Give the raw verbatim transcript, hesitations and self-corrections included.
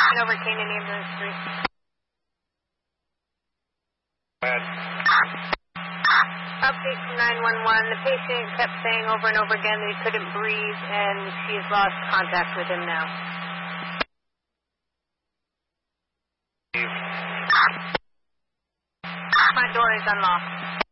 Over Canaan Ambulance Street. Go ahead. Update from nine one one. The patient kept saying over and over again that he couldn't breathe, and she's lost contact with him now. My door is unlocked.